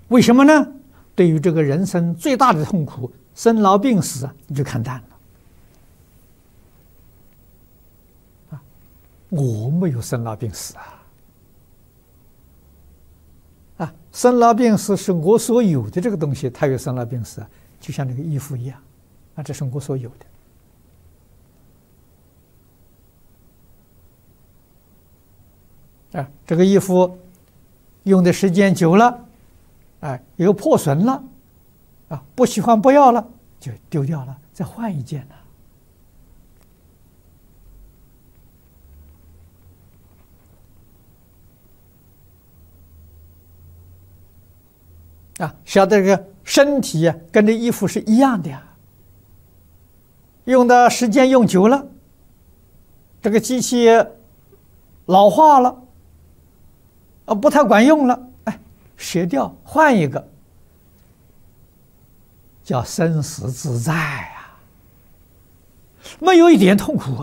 为什么呢？对于这个人生最大的痛苦，生老病死，你就看淡了。我没有生老病死生老病死是我所有的这个东西，它有生老病死就像那个衣服一样这是我所有的这个衣服用的时间久了有破损了不喜欢不要了就丢掉了，再换一件晓得这个身体跟这衣服是一样的用的时间用久了，这个机器老化了不太管用了舍掉换一个，叫生死自在没有一点痛苦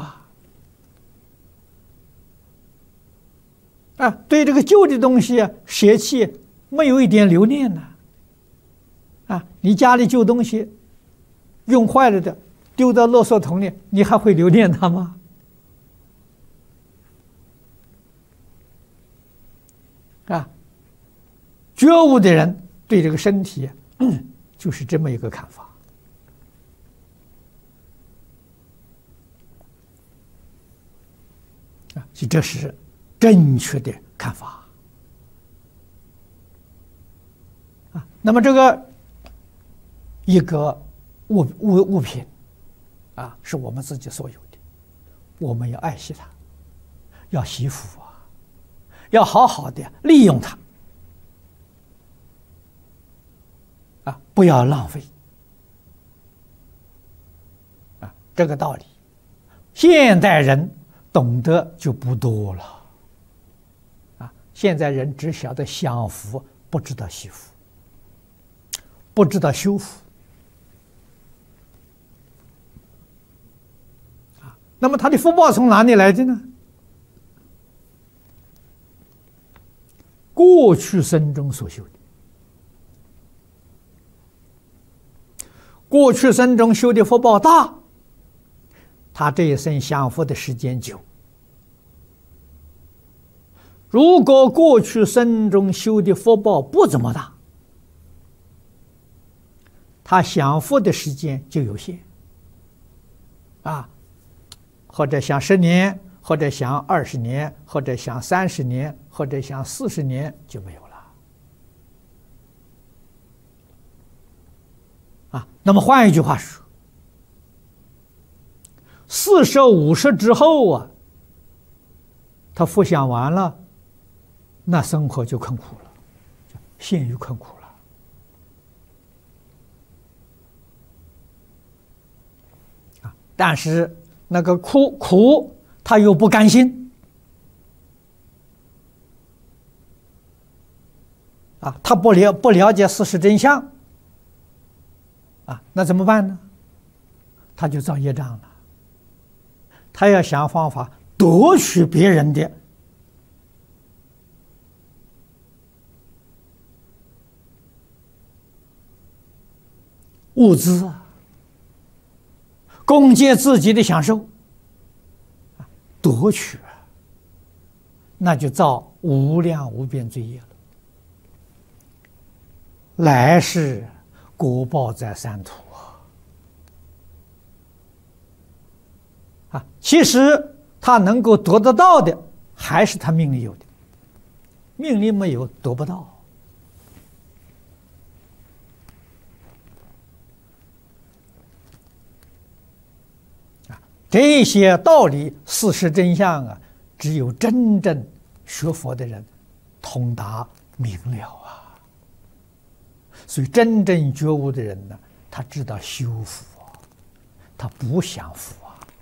对这个旧的东西舍弃没有一点留恋你家里旧东西用坏了的丢到垃圾桶里，你还会留恋它吗？觉悟的人对这个身体就是这么一个看法这是正确的看法那么这个一个物品是我们自己所有的，我们要爱惜它，要惜福要好好的利用它不要浪费这个道理现代人懂得就不多了现在人只晓得享福，不知道惜福，不知道修福那么他的福报从哪里来的呢？过去生中所修的，过去生中修的福报大，他这一生享福的时间久。如果过去生中修的福报不怎么大，他享福的时间就有限或者享10年，或者享20年，或者享30年，或者享40年就没有了那么换一句话说，40、50之后他福享完了，那生活就困苦了，陷于困苦了但是那个苦他又不甘心他不了解事实真相那怎么办呢？他就造业障了，他要想方法夺取别人的物资攻击自己的享受夺取那就造无量无边罪业了，来世果报在三途其实他能够得得到的还是他命里有的，命里没有得不到这些道理事实真相只有真正学佛的人通达明了所以真正觉悟的人呢，他知道修福他不享福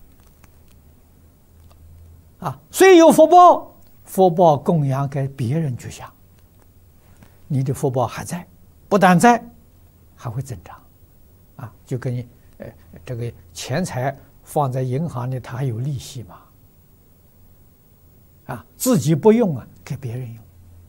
虽有福报，福报供养给别人去享，你的福报还在，不但在，还会增长就跟你这个钱财放在银行里，它还有利息嘛自己不用给别人用